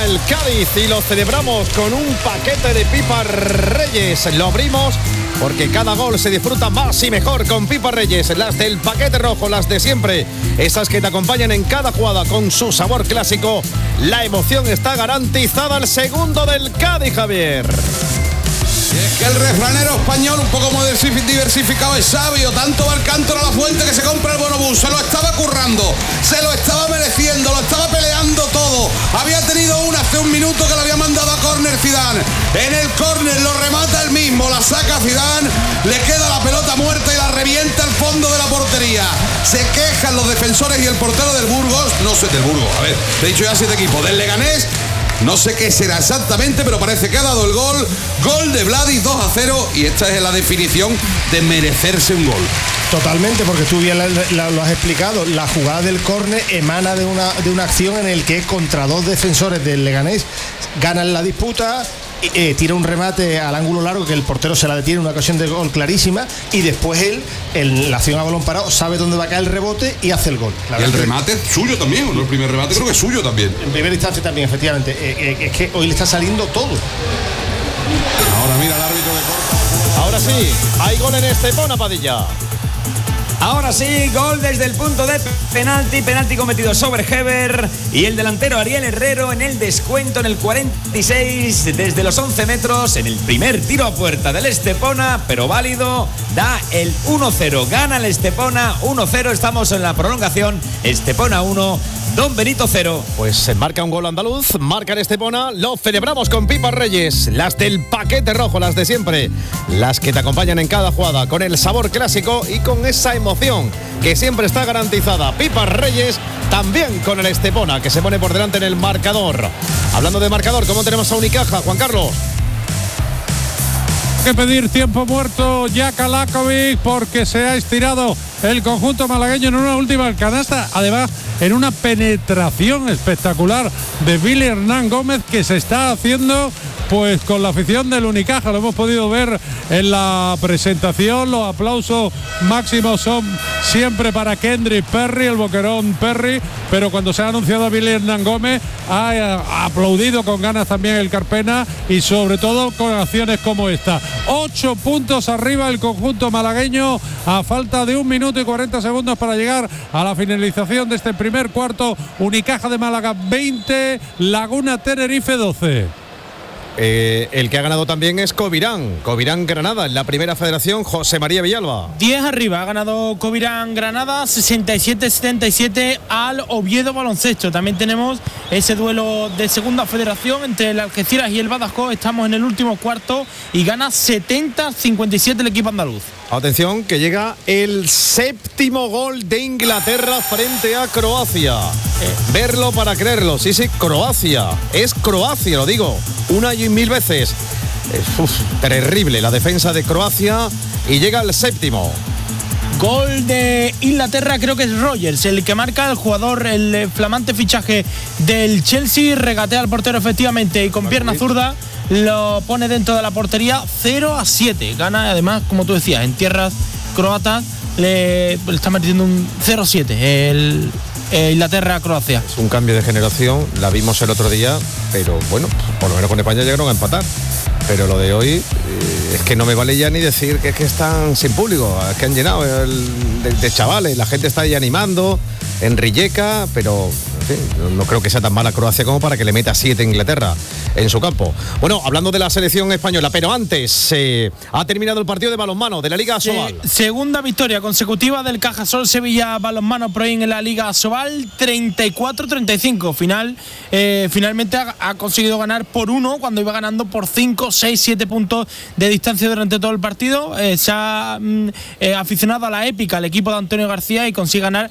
el Cádiz y lo celebramos con un paquete de Pipas Reyes. Lo abrimos porque cada gol se disfruta más y mejor con Pipas Reyes. Las del paquete rojo, las de siempre. Esas que te acompañan en cada jugada con su sabor clásico. La emoción está garantizada al segundo del Cádiz, Javier. Y es que el refranero español, un poco más diversificado, es sabio. Tanto va el cántaro a la fuente que se compra el bonobús. Se lo estaba currando, se lo estaba mereciendo, lo estaba peleando todo. Había tenido una hace un minuto que le había mandado a córner Zidane. En el córner lo remata él mismo, la saca Zidane, le queda la pelota muerta y la revienta al fondo de la portería. Se quejan los defensores y el portero del Burgos, no sé, del Burgos, a ver, te he dicho ya 7 equipos, del Leganés. No sé qué será exactamente, pero parece que ha dado el gol. Gol de Vladi, 2-0. Y esta es la definición de merecerse un gol. Totalmente, porque tú bien lo has explicado. La jugada del córner emana de una acción en el que contra dos defensores del Leganés ganan la disputa. Tira un remate al ángulo largo que el portero se la detiene, una ocasión de gol clarísima, y después él, en la acción a balón parado, sabe dónde va a caer el rebote y hace el gol. Y el remate es suyo también, ¿no? El primer remate creo que es suyo también. En primera instancia también, efectivamente. Es que hoy le está saliendo todo. Ahora mira el árbitro de corta. Ahora sí, hay gol en Estepona, Padilla. Ahora sí, gol desde el punto de penalti cometido sobre Heber y el delantero Ariel Herrero en el descuento en el 46 desde los 11 metros en el primer tiro a puerta del Estepona, pero válido, da el 1-0, gana el Estepona 1-0, estamos en la prolongación, Estepona 1, Don Benito 0. Pues se marca un gol andaluz, marca el Estepona, lo celebramos con Pipas Reyes, las del paquete rojo, las de siempre, las que te acompañan en cada jugada, con el sabor clásico y con esa emoción que siempre está garantizada. Pipas Reyes también con el Estepona, que se pone por delante en el marcador. Hablando de marcador, ¿cómo tenemos a Unicaja, Juan Carlos? Que pedir tiempo muerto ya Kalakovic porque se ha estirado el conjunto malagueño en una última canasta, además en una penetración espectacular de Billy Hernán Gómez que se está haciendo pues con la afición del Unicaja. Lo hemos podido ver en la presentación, los aplausos máximos son siempre para Kendrick Perry, el boquerón Perry, pero cuando se ha anunciado a Billy Hernán Gómez ha aplaudido con ganas también el Carpena y sobre todo con acciones como esta. 8 puntos arriba el conjunto malagueño a falta de 1 minuto y 40 segundos para llegar a la finalización de este primer cuarto. Unicaja de Málaga 20, Laguna Tenerife 12. El que ha ganado también es Covirán Granada en la primera federación, José María Villalba. 10 arriba, ha ganado Covirán Granada 67-77 al Oviedo Baloncesto. También tenemos ese duelo de segunda federación entre el Algeciras y el Badajoz. Estamos en el último cuarto y gana 70-57 el equipo andaluz. Atención, que llega el 7º gol de Inglaterra frente a Croacia. Verlo para creerlo. Sí, Croacia. Es Croacia, lo digo una y mil veces. Terrible la defensa de Croacia y llega el 7º. Gol de Inglaterra, creo que es Rogers el que marca, el jugador, el flamante fichaje del Chelsea, regatea al portero efectivamente y con pierna zurda lo pone dentro de la portería. 0-7, gana además, como tú decías, en tierras croatas le está metiendo un 0-7 el Inglaterra-Croacia. Es un cambio de generación, la vimos el otro día, pero bueno, por lo menos con España llegaron a empatar. Pero lo de hoy es que no me vale ya ni decir que es que están sin público, es que han llenado de chavales, la gente está ahí animando en Rijeka, pero en fin, no creo que sea tan mala Croacia como para que le meta 7 a Inglaterra en su campo. Bueno, hablando de la selección española, pero antes ha terminado el partido de balonmano de la Liga Asobal. Segunda victoria consecutiva del Cajasol Sevilla Balonmano Pro en la Liga Asobal, 34-35. Finalmente ha conseguido ganar por 1 cuando iba ganando por 5, 6, 7 puntos de distancia durante todo el partido. Se ha aficionado a la épica el equipo de Antonio García y consigue ganar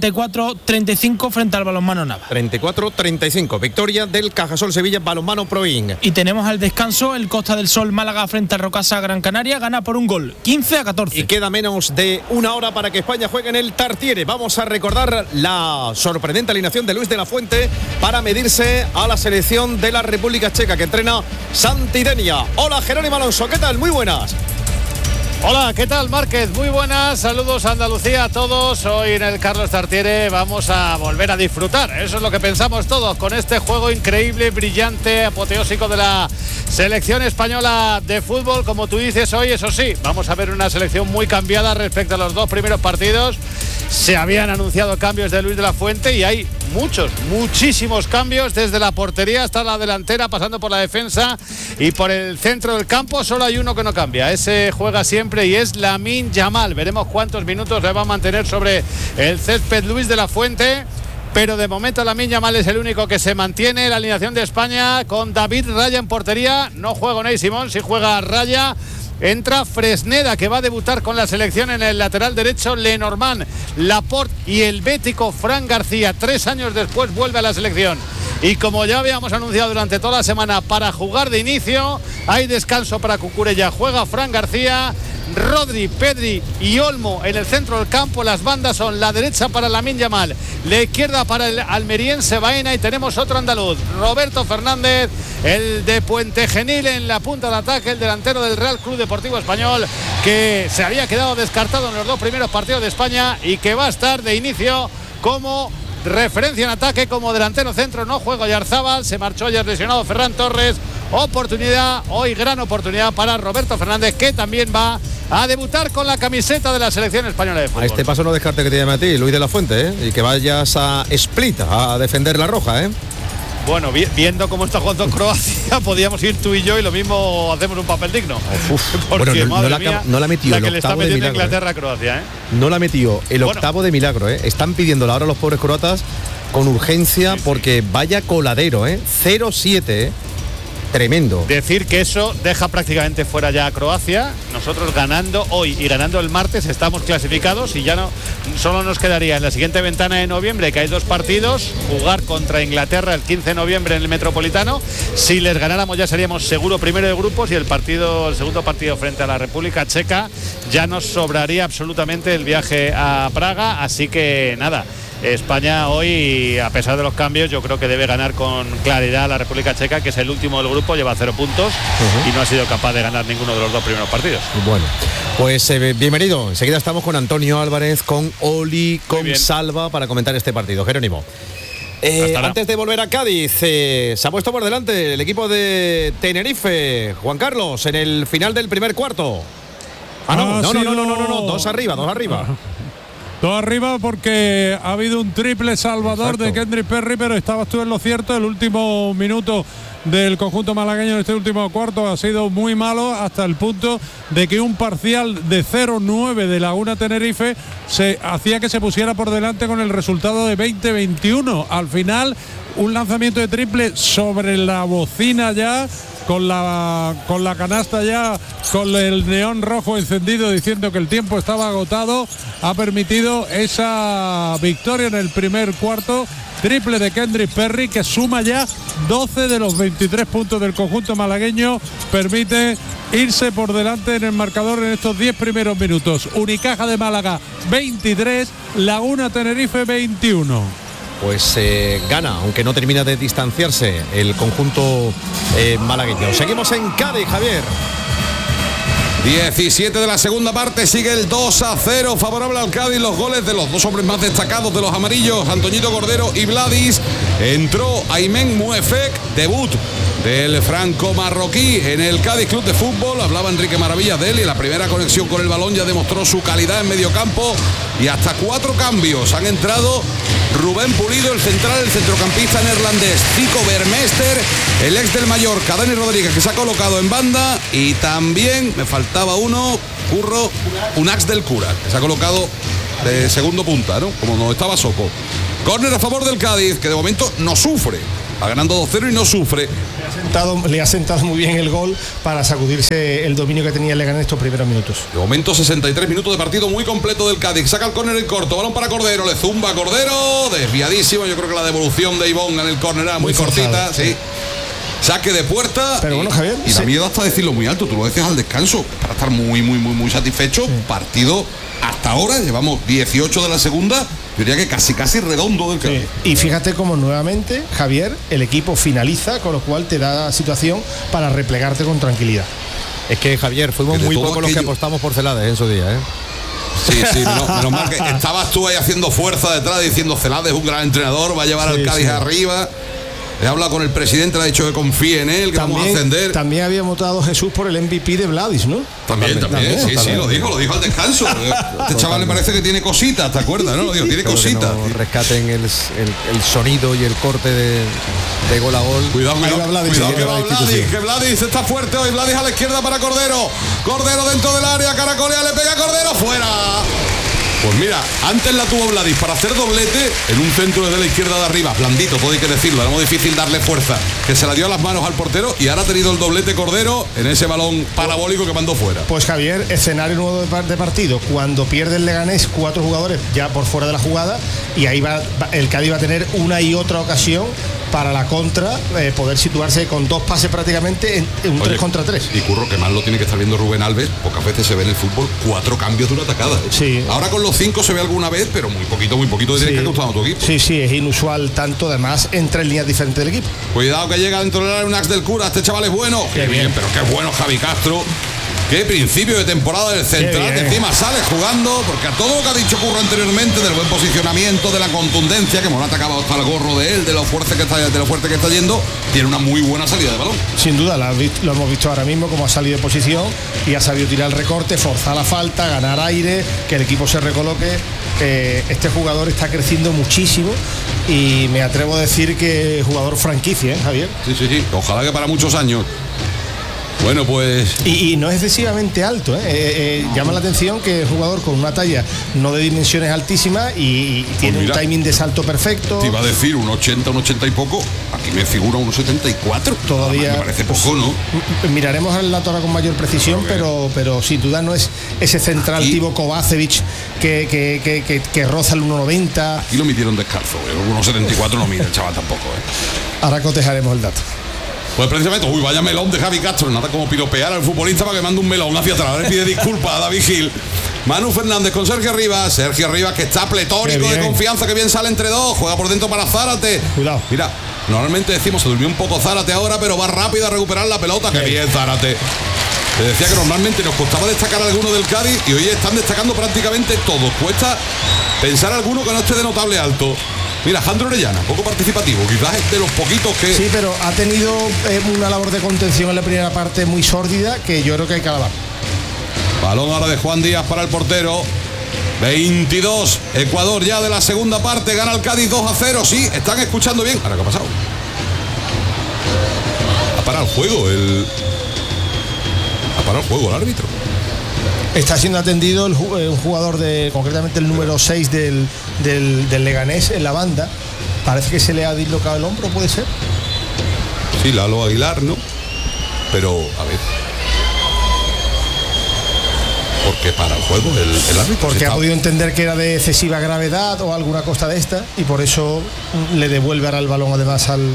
34-35 frente al Balonmano Nava. 34-35, victoria del Cajasol Sevilla Balonmano Proin. Y tenemos al descanso el Costa del Sol Málaga frente al Rocasa Gran Canaria, gana por 1 gol, 15-14. Y queda menos de 1 hora para que España juegue en el Tartiere. Vamos a recordar la sorprendente alineación de Luis de la Fuente para medirse a la selección de la República Checa que entrena Santi Denia. Hola Jerónimo Alonso, ¿qué tal? Muy buenas. Hola, ¿qué tal, Márquez? Muy buenas, saludos a Andalucía a todos. Hoy en el Carlos Tartiere vamos a volver a disfrutar. Eso es lo que pensamos todos con este juego increíble, brillante, apoteósico de la selección española de fútbol. Como tú dices hoy, eso sí, vamos a ver una selección muy cambiada respecto a los dos primeros partidos. Se habían anunciado cambios de Luis de la Fuente y hay muchísimos cambios, desde la portería hasta la delantera, pasando por la defensa y por el centro del campo. Solo hay uno que no cambia, ese juega siempre y es Lamine Yamal. Veremos cuántos minutos le va a mantener sobre el césped Luis de la Fuente, pero de momento Lamine Yamal es el único que se mantiene. La alineación de España con David Raya en portería, no juega Unai Simón, sí juega Raya. Entra Fresneda, que va a debutar con la selección en el lateral derecho. Lenormand, Laporte y el bético Fran García, 3 años después, vuelve a la selección. Y como ya habíamos anunciado durante toda la semana, para jugar de inicio, hay descanso para Cucurella. Juega Fran García, Rodri, Pedri y Olmo en el centro del campo. Las bandas son la derecha para Lamine Yamal, la izquierda para el almeriense Baena, y tenemos otro andaluz, Roberto Fernández, el de Puente Genil, en la punta de ataque, el delantero del Real Club Deportivo Español, que se había quedado descartado en los dos primeros partidos de España y que va a estar de inicio como referencia en ataque, como delantero centro. No juega Oyarzábal, se marchó ayer lesionado Ferran Torres. Oportunidad, hoy gran oportunidad para Roberto Fernández, que también va a debutar con la camiseta de la selección española de fútbol. A este paso no descarte que te llame a ti, Luis de la Fuente, y que vayas a Split a defender la roja, Bueno, viendo cómo está jugando Croacia, podíamos ir tú y yo y lo mismo hacemos un papel digno. Porque, bueno, no la metió la el que le está octavo de metiendo milagro, Inglaterra a Croacia, No la metió el octavo de milagro, Están pidiéndola ahora los pobres croatas con urgencia, sí. Porque vaya coladero, 0-7, Tremendo. Decir que eso deja prácticamente fuera ya a Croacia. Nosotros ganando hoy y ganando el martes estamos clasificados y ya no solo nos quedaría en la siguiente ventana de noviembre, que hay 2 partidos, jugar contra Inglaterra el 15 de noviembre en el Metropolitano. Si les ganáramos ya seríamos seguro primero de grupos, y el segundo partido frente a la República Checa ya nos sobraría absolutamente el viaje a Praga. Así que nada, España hoy, a pesar de los cambios, yo creo que debe ganar con claridad a la República Checa, que es el último del grupo, lleva 0 puntos y no ha sido capaz de ganar ninguno de los 2 primeros partidos. Bueno, pues bienvenido. Enseguida estamos con Antonio Álvarez, con Oli, con Salva para comentar este partido. Jerónimo. Antes de volver a Cádiz, se ha puesto por delante el equipo de Tenerife, Juan Carlos, en el final del primer cuarto. No, 2 arriba. 2 arriba porque ha habido un triple salvador. Exacto. De Kendrick Perry, pero estabas tú en lo cierto. El último minuto del conjunto malagueño en este último cuarto ha sido muy malo, hasta el punto de que un parcial de 0-9 de Laguna Tenerife se hacía que se pusiera por delante con el resultado de 20-21. Al final, un lanzamiento de triple sobre la bocina ya, con la canasta ya, con el neón rojo encendido diciendo que el tiempo estaba agotado, ha permitido esa victoria en el primer cuarto. Triple de Kendrick Perry, que suma ya 12 de los 23 puntos del conjunto malagueño, permite irse por delante en el marcador en estos 10 primeros minutos. Unicaja de Málaga 23, Laguna Tenerife 21. Pues gana, aunque no termina de distanciarse el conjunto malagueño. Seguimos en Cádiz, Javier. 17 de la segunda parte, sigue el 2-0 favorable al Cádiz. Los goles de los 2 hombres más destacados de los amarillos, Antoñito Cordero y Vladis. Entró Aymen Muefek, debut del franco marroquí en el Cádiz Club de Fútbol. Hablaba Enrique Maravillas de él, y la primera conexión con el balón ya demostró su calidad en medio campo. Y hasta 4 cambios han entrado: Rubén Pulido, el central, el centrocampista neerlandés Zico Vermeester, el ex del Mallorca Dani Rodríguez, que se ha colocado en banda, y también me faltaba uno, Curro, Unax del Cura, que se ha colocado de segundo punta, ¿no? Como no estaba Soco. Córner a favor del Cádiz, que de momento no sufre. Va ganando 2-0 y no sufre. Le ha sentado muy bien el gol para sacudirse el dominio que tenía el Leganés en estos primeros minutos. De momento 63 minutos de partido muy completo del Cádiz. Saca el córner en corto, balón para Cordero, le zumba a Cordero, desviadísimo. Yo creo que la devolución de Ivón en el córner era muy cortita, sí. Saque de puerta. Pero bueno, Javier, y da miedo hasta decirlo muy alto. Tú lo decías al descanso, para estar muy satisfecho. Sí. Partido hasta ahora, llevamos 18 de la segunda. Yo diría que casi redondo del Cádiz. Sí. Y fíjate cómo nuevamente, Javier, el equipo finaliza, con lo cual te da situación para replegarte con tranquilidad. Es que, Javier, fuimos muy pocos los que apostamos por Celades en su día, ¿eh? Sí, menos mal que estabas tú ahí haciendo fuerza detrás diciendo Celades es un gran entrenador, va a llevar al Cádiz arriba. He hablado con el presidente, le ha dicho que confíe en él, que vamos a ascender. También había votado Jesús por el MVP de Vladis, ¿no? También, sí, lo dijo al descanso. Este chaval le parece que tiene cositas, ¿te acuerdas? ¿No? Lo digo, tiene cositas. No rescaten el sonido y el corte de gol a gol. Cuidado que Vladis está fuerte hoy. Vladis a la izquierda para Cordero. Cordero dentro del área, caracolea, le pega a Cordero, fuera. Pues mira, antes la tuvo Vladis para hacer doblete en un centro desde la izquierda de arriba, blandito, todo hay que decirlo, era muy difícil darle fuerza, que se la dio a las manos al portero y ahora ha tenido el doblete Cordero en ese balón parabólico que mandó fuera. Pues Javier, escenario nuevo de partido, cuando pierde el Leganés 4 jugadores ya por fuera de la jugada y ahí el Cádiz va a tener una y otra ocasión para la contra, poder situarse con 2 pases prácticamente en un 3 contra 3. Y Curro, que más lo tiene que estar viendo Rubén Alves, pocas veces se ve en el fútbol 4 cambios de una atacada. Sí. Ahora con los 5 se ve alguna vez, pero muy poquito tienes que gustar a tu equipo. Sí, es inusual tanto, además, en 3 líneas diferentes del equipo. Cuidado que llega dentro del área un Ax del Cura, este chaval es bueno. Qué bien, pero qué bueno Javi Castro. Qué principio de temporada del central, que encima sale jugando, porque a todo lo que ha dicho Curro anteriormente, del buen posicionamiento, de la contundencia, que Morata acaba hasta el gorro de él, de lo fuerte que está yendo, tiene una muy buena salida de balón. Sin duda, lo hemos visto ahora mismo, como ha salido de posición y ha sabido tirar el recorte, forzar la falta, ganar aire, que el equipo se recoloque. Este jugador está creciendo muchísimo y me atrevo a decir que jugador franquicia, Javier. Sí, ojalá que para muchos años. Bueno, pues... Y no es excesivamente alto, llama la atención que es jugador con una talla no de dimensiones altísimas y tiene un timing de salto perfecto. Te iba a decir un 80 y poco, aquí me figura unos 74. Todavía me parece poco, ¿no? Miraremos el dato ahora con mayor precisión, pero sin duda no es ese central tipo Kovacevic que roza el 1,90. Aquí lo midieron descalzo, 1,74 no mide el chaval tampoco. Ahora cotejaremos el dato. Pues precisamente, vaya melón de Javi Castro, nada como piropear al futbolista para que mande un melón hacia atrás. Le pide disculpas a David Gil. Manu Fernández con Sergio Rivas que está pletórico de confianza, que bien sale entre dos, juega por dentro para Zárate. Cuidado. Mira, normalmente decimos se durmió un poco Zárate ahora, pero va rápido a recuperar la pelota. Qué bien Zárate. Te decía que normalmente nos costaba destacar a alguno del Cádiz y hoy están destacando prácticamente todos. Cuesta pensar alguno que no esté de notable alto. Mira, Jandro Orellana, poco participativo, quizás es de los poquitos que... Sí, pero ha tenido una labor de contención en la primera parte muy sórdida que yo creo que hay que alabar. Balón ahora de Juan Díaz para el portero. 22, Ecuador ya de la segunda parte, gana el Cádiz 2-0, sí, están escuchando bien. Ahora, ¿qué ha pasado? Ha parado el juego el árbitro. Está siendo atendido un jugador concretamente el número 6 del Leganés en la banda. Parece que se le ha dislocado el hombro, ¿puede ser? Sí, Lalo Aguilar, ¿no? Pero, a ver. ¿Por qué para el juego el árbitro? Porque ha podido entender que era de excesiva gravedad o alguna cosa de esta y por eso le devuelve ahora el balón además al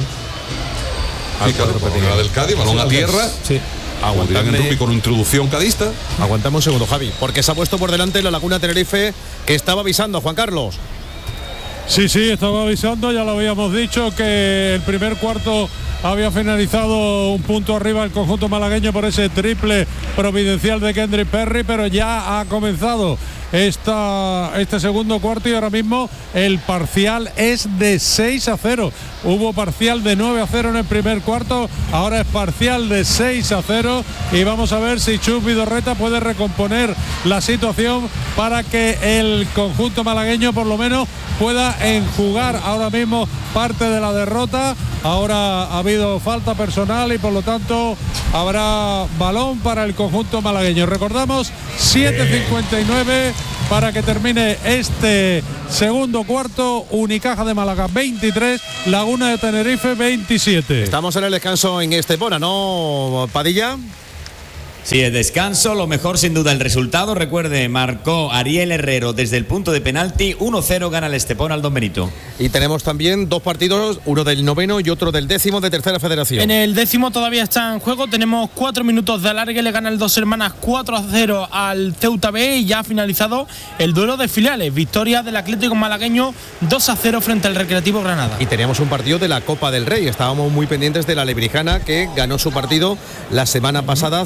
balón del Cádiz, balón a tierra. Sí. Aguantan en rugby con introducción cadista. Aguantamos un segundo, Javi, porque se ha puesto por delante la Laguna Tenerife, que estaba avisando a Juan Carlos. Sí, estaba avisando, ya lo habíamos dicho, que el primer cuarto había finalizado un punto arriba el conjunto malagueño por ese triple providencial de Kendrick Perry, pero ya ha comenzado este segundo cuarto y ahora mismo el parcial es de 6-0. Hubo parcial de 9-0 en el primer cuarto, ahora es parcial de 6-0 y vamos a ver si Chus Vidorreta puede recomponer la situación para que el conjunto malagueño por lo menos pueda enjugar ahora mismo parte de la derrota. Ahora ha habido falta personal y por lo tanto habrá balón para el conjunto malagueño. Recordamos 7:59 para que termine este segundo cuarto. Unicaja de Málaga 23, Laguna de Tenerife 27. Estamos en el descanso en Estepona, ¿no, Padilla? Sí, el descanso, lo mejor sin duda el resultado. Recuerde, marcó Ariel Herrero desde el punto de penalti, 1-0 gana el Estepona al Don Benito. Y tenemos también dos partidos, uno del noveno y otro del 10º de Tercera Federación. En el 10º todavía está en juego, tenemos 4 minutos de alargue, le gana el Dos Hermanas 4-0 al Ceuta B y ya ha finalizado el duelo de filiales, victoria del Atlético malagueño 2-0 frente al Recreativo Granada. Y teníamos un partido de la Copa del Rey, estábamos muy pendientes de la Lebrijana que ganó su partido la semana pasada 5-0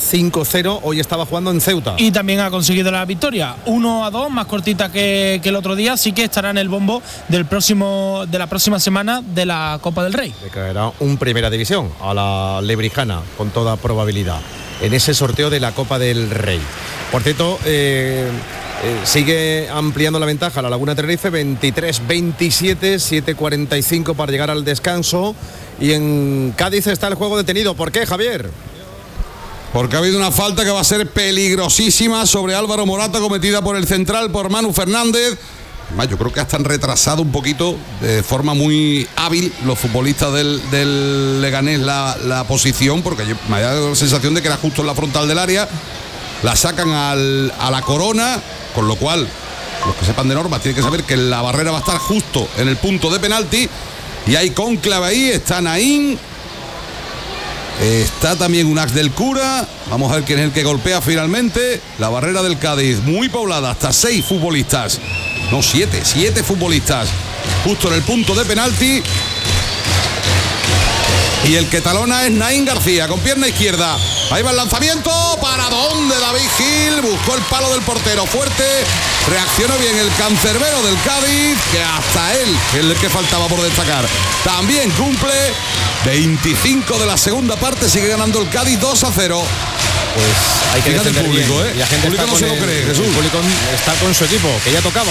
0-0, hoy estaba jugando en Ceuta. Y también ha conseguido la victoria, 1-2, más cortita que el otro día, así que estará en el bombo de la próxima semana de la Copa del Rey. Le caerá un Primera División a la Lebrijana, con toda probabilidad, en ese sorteo de la Copa del Rey. Por cierto, sigue ampliando la ventaja la Laguna Tenerife, 23-27, 7:45 para llegar al descanso. Y en Cádiz está el juego detenido. ¿Por qué, Javier? Porque ha habido una falta que va a ser peligrosísima sobre Álvaro Morata, cometida por el central, por Manu Fernández. Además, yo creo que hasta han retrasado un poquito, de forma muy hábil, los futbolistas del Leganés la posición, porque me ha dado la sensación de que era justo en la frontal del área. La sacan a la corona, con lo cual los que sepan de normas tienen que saber que la barrera va a estar justo en el punto de penalti. Y hay cónclave ahí, está Naín, está también Unax del Cura. Vamos a ver quién es el que golpea finalmente. La barrera del Cádiz, muy poblada, hasta 6 futbolistas. No, 7 futbolistas, justo en el punto de penalti. Y el que talona es Naín García, con pierna izquierda. Ahí va el lanzamiento. ¿Para dónde David Gil? Buscó el palo del portero fuerte. Reaccionó bien el cancerbero del Cádiz, que hasta él, que es el que faltaba por destacar, también cumple. 25 de la segunda parte, sigue ganando el Cádiz 2-0. Pues hay que fíjate defender el público, bien. ¿eh? Y la gente el público no se lo cree, Jesús. El público está con su equipo, que ya tocaba.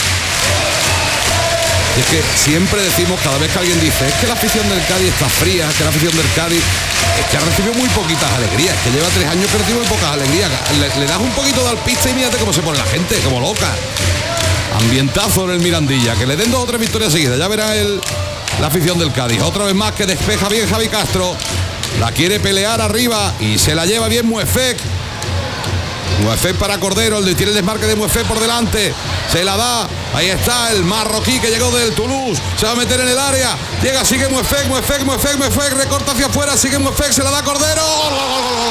Y es que siempre decimos, cada vez que alguien dice, es que la afición del Cádiz está fría, es que la afición del Cádiz es que ha recibido muy poquitas alegrías, que lleva 3 años que recibe muy pocas alegrías. Le das un poquito de alpiste y mírate cómo se pone la gente, como loca. Ambientazo en el Mirandilla, que le den 2 o 3 victorias seguidas, ya verá la afición del Cádiz. Otra vez más que despeja bien Javi Castro, la quiere pelear arriba y se la lleva bien Muefek. Muefek para Cordero, tiene el desmarque de Muefek por delante, se la da, ahí está el marroquí que llegó del Toulouse, se va a meter en el área, llega, sigue Muefek, recorta hacia afuera, sigue Muefek, se la da Cordero,